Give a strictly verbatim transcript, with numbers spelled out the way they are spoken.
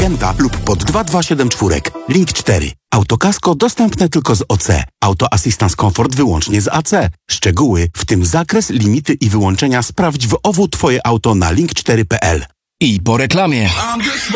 klienta lub pod dwa dwa siedem cztery. Link cztery. Autokasko dostępne tylko z O C. Auto Assistance Comfort wyłącznie z A C. Szczegóły, w tym zakres, limity i wyłączenia sprawdź w O W Twoje auto na link cztery kropka p l. I po reklamie.